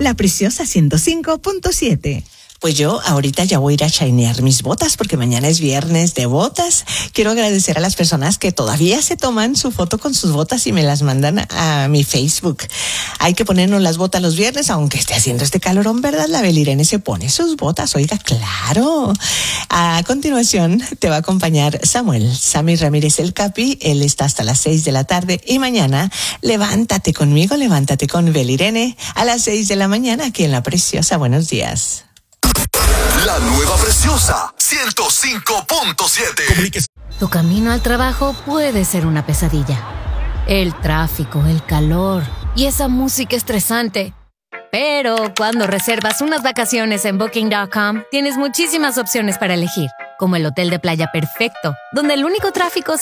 La Preciosa 105.7. Pues yo ahorita ya voy a ir a shinear mis botas porque mañana es viernes de botas. Quiero agradecer a las personas que todavía se toman su foto con sus botas y me las mandan a mi Facebook. Hay que ponernos las botas los viernes, aunque esté haciendo este calorón, ¿verdad? La Belirene se pone sus botas, oiga, claro. A continuación te va a acompañar Sammy Ramírez el Capi. Él está hasta las 6 de la tarde y mañana levántate conmigo, levántate con Belirene a las 6 de la mañana aquí en La Preciosa. Buenos días. La nueva Preciosa 105.7. Tu camino al trabajo puede ser una pesadilla. El tráfico, el calor y esa música estresante. Pero cuando reservas unas vacaciones en Booking.com, tienes muchísimas opciones para elegir, como el hotel de playa perfecto, donde el único tráfico